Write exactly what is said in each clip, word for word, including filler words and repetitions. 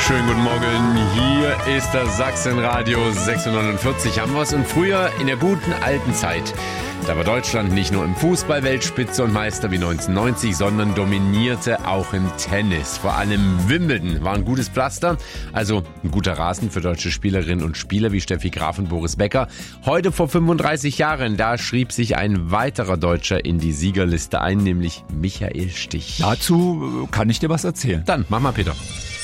Schönen guten Morgen, hier ist das Sachsenradio sechs Uhr neunundvierzig haben wir es. Und früher, in der guten alten Zeit, da war Deutschland nicht nur im Fußball Weltspitze und Meister wie neunzehnhundertneunzig, sondern dominierte auch im Tennis. Vor allem Wimbledon war ein gutes Pflaster, also ein guter Rasen für deutsche Spielerinnen und Spieler wie Steffi Graf und Boris Becker. Heute vor fünfunddreißig Jahren, da schrieb sich ein weiterer Deutscher in die Siegerliste ein, nämlich Michael Stich. Dazu kann ich dir was erzählen. Dann, mach mal, Peter.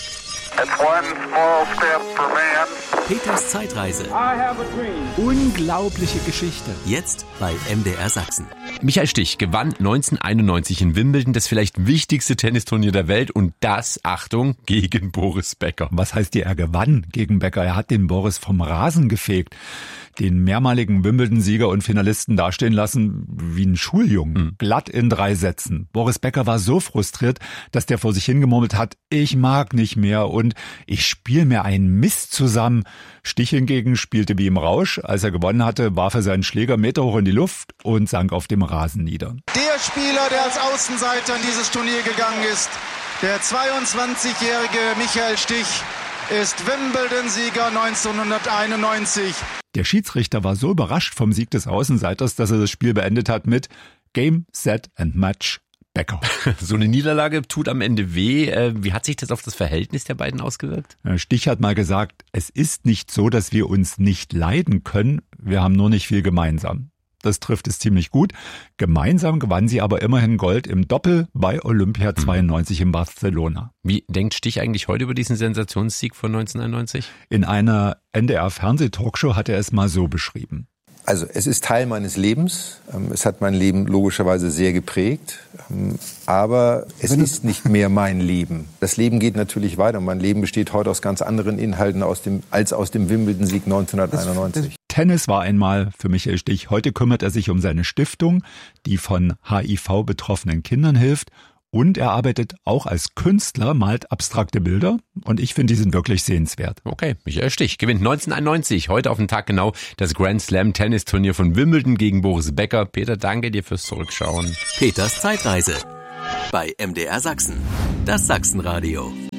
Peters Zeitreise. Unglaubliche Geschichte. Jetzt bei M D R Sachsen. Michael Stich gewann neunzehnhunderteinundneunzig in Wimbledon das vielleicht wichtigste Tennisturnier der Welt und das, Achtung, gegen Boris Becker. Was heißt hier, er gewann gegen Becker? Er hat den Boris vom Rasen gefegt, den mehrmaligen Wimbledon-Sieger und Finalisten dastehen lassen wie ein Schuljungen, mhm. glatt in drei Sätzen. Boris Becker war so frustriert, dass der vor sich hingemurmelt hat, ich mag nicht mehr und ich spiele mir einen Mist zusammen. Stich hingegen spielte wie im Rausch. Als er gewonnen hatte, warf er seinen Schläger Meter hoch in die Luft und sank auf dem Rasen nieder. Der Spieler, der als Außenseiter in dieses Turnier gegangen ist, der zweiundzwanzigjährige Michael Stich, ist Wimbledon-Sieger neunzehnhunderteinundneunzig. Der Schiedsrichter war so überrascht vom Sieg des Außenseiters, dass er das Spiel beendet hat mit Game, Set and Match, Becker. So eine Niederlage tut am Ende weh. Wie hat sich das auf das Verhältnis der beiden ausgewirkt? Stich hat mal gesagt, es ist nicht so, dass wir uns nicht leiden können, wir haben nur nicht viel gemeinsam. Das trifft es ziemlich gut. Gemeinsam gewann sie aber immerhin Gold im Doppel bei Olympia zweiundneunzig in Barcelona. Wie denkt Stich eigentlich heute über diesen Sensationssieg von neunzehnhunderteinundneunzig? In einer N D R-Fernseh-Talkshow hat er es mal so beschrieben. Also es ist Teil meines Lebens. Es hat mein Leben logischerweise sehr geprägt. Aber es ist nicht mehr mein Leben. Das Leben geht natürlich weiter. Mein Leben besteht heute aus ganz anderen Inhalten aus dem, als aus dem Wimbledon-Sieg neunzehnhunderteinundneunzig. Tennis war einmal für Michael Stich. Heute kümmert er sich um seine Stiftung, die von H I V betroffenen Kindern hilft. Und er arbeitet auch als Künstler, malt abstrakte Bilder. Und ich finde, die sind wirklich sehenswert. Okay, Michael Stich gewinnt neunzehnhunderteinundneunzig, heute auf den Tag genau, das Grand Slam Tennisturnier von Wimbledon gegen Boris Becker. Peter, danke dir fürs Zurückschauen. Peters Zeitreise bei M D R Sachsen, das Sachsenradio.